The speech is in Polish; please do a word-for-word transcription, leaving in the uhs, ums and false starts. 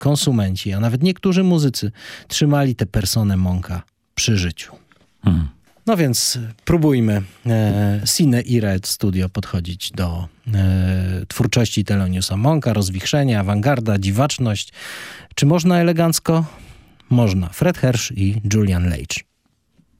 konsumenci, a nawet niektórzy muzycy trzymali tę personę Monka przy życiu. Hmm. No więc próbujmy e, sine ira et studio podchodzić do e, twórczości Theloniousa Monka, rozwichrzenie, awangarda, dziwaczność. Czy można elegancko? Można. Fred Hersch i Julian Lage.